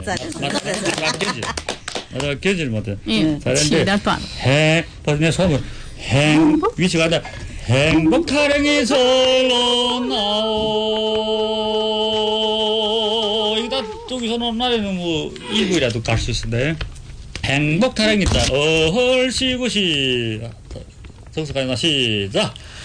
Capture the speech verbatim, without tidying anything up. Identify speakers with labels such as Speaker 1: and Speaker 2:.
Speaker 1: 잘했어.
Speaker 2: 맞아. 깨질. 맞아. 깨질 못해.
Speaker 3: 예.
Speaker 2: 잘했는데.
Speaker 3: 단
Speaker 2: 행. 내 소문. 행. 위치가 다 행복 타령이 절로 나오. 이거 다 저기서는 나에는 뭐 일부이라도 갈 수 있는데. 행복 타령이 있다. 얼씨구시. 정석하나 시작.